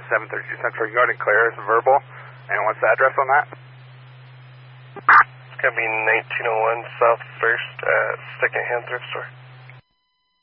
732 Central. You go ahead and clear as verbal. And what's the address on that? It's going to be 1901 South 1st, second-hand thrift store.